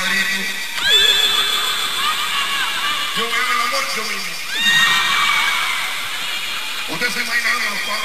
padrino. Yo hago el amor yo mismo. Ustedes se imaginaron a los padres